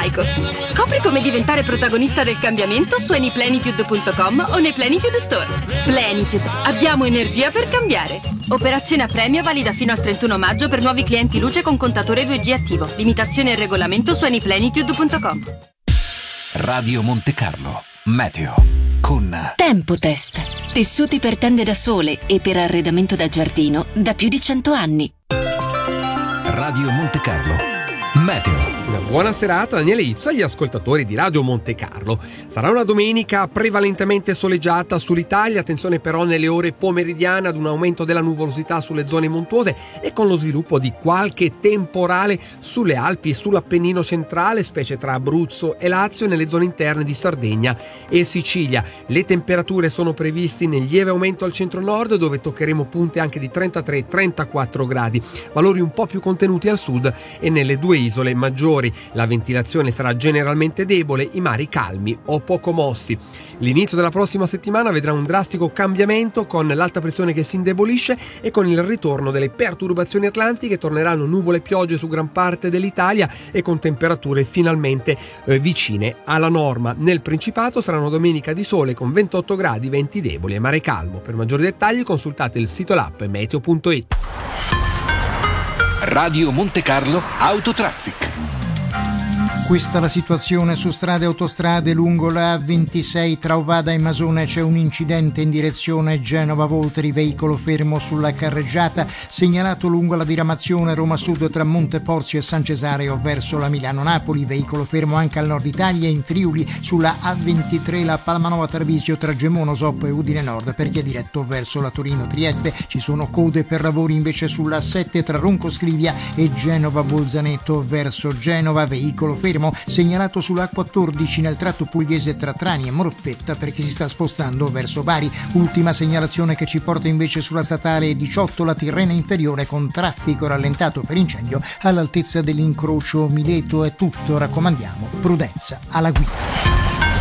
Psycho. Scopri come diventare protagonista del cambiamento su anyplenitude.com o nei Plenitude Store. Plenitude, abbiamo energia per cambiare. Operazione a premio valida fino al 31 maggio per nuovi clienti luce con contatore 2G attivo. Limitazione e regolamento su anyplenitude.com. Radio Monte Carlo Meteo con Tempotest. Tessuti per tende da sole e per arredamento da giardino da più di 100 anni. Radio Monte Carlo Meteo. Una buona serata, Daniele Izzo agli ascoltatori di Radio Monte Carlo. Sarà una domenica prevalentemente soleggiata sull'Italia, attenzione però nelle ore pomeridiane ad un aumento della nuvolosità sulle zone montuose e con lo sviluppo di qualche temporale sulle Alpi e sull'Appennino centrale, specie tra Abruzzo e Lazio e nelle zone interne di Sardegna e Sicilia. Le temperature sono previste in lieve aumento al centro-nord, dove toccheremo punte anche di 33-34 gradi, valori un po' più contenuti al sud e nelle due isole maggiori. La ventilazione sarà generalmente debole, i mari calmi o poco mossi. L'inizio della prossima settimana vedrà un drastico cambiamento con l'alta pressione che si indebolisce e con il ritorno delle perturbazioni atlantiche. Torneranno nuvole e piogge su gran parte dell'Italia e con temperature finalmente vicine alla norma. Nel Principato sarà una domenica di sole con 28 gradi, venti deboli e mare calmo. Per maggiori dettagli consultate il sito e l'app meteo.it. Radio Monte Carlo Autotraffic. Questa è la situazione su strade e autostrade lungo la A26 tra Ovada e Masone. C'è un incidente in direzione Genova-Volteri, veicolo fermo sulla carreggiata, segnalato lungo la diramazione Roma Sud tra Monteporzio e San Cesareo verso la Milano-Napoli, veicolo fermo anche al nord Italia, in Friuli sulla A23 la Palmanova-Tarvisio tra Gemono Soppo e Udine Nord perché è diretto verso la Torino-Trieste. Ci sono code per lavori invece sulla A7 tra Ronco Scrivia e Genova-Bolzaneto verso Genova, veicolo fermo segnalato sulla A14 nel tratto pugliese tra Trani e Morfetta perché si sta spostando verso Bari. Ultima segnalazione che ci porta invece sulla statale 18 la Tirrena inferiore con traffico rallentato per incendio all'altezza dell'incrocio Mileto. È tutto, raccomandiamo prudenza alla guida.